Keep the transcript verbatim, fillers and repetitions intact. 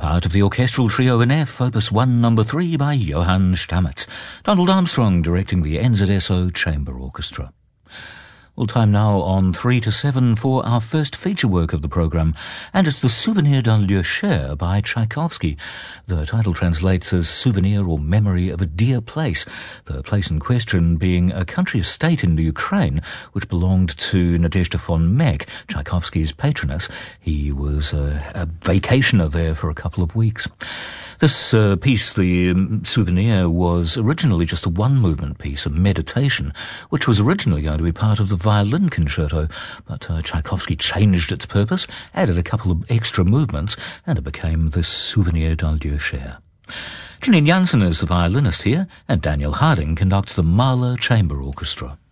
Part of the orchestral trio in F, Opus one, Number three by Johann Stamitz. Donald Armstrong directing the N Z S O Chamber Orchestra. Well, time now on three to seven for our first feature work of the programme, and it's the Souvenir d'un lieu cher by Tchaikovsky. The title translates as Souvenir or Memory of a Dear Place, the place in question being a country estate in the Ukraine which belonged to Nadezhda von Meck, Tchaikovsky's patroness. He was a, a vacationer there for a couple of weeks. This uh, piece, the um, Souvenir, was originally just a one-movement piece, a meditation, which was originally going to be part of the violin concerto, but uh, Tchaikovsky changed its purpose, added a couple of extra movements, and it became this Souvenir d'un lieu cher. Janine Jansen is the violinist here, and Daniel Harding conducts the Mahler Chamber Orchestra.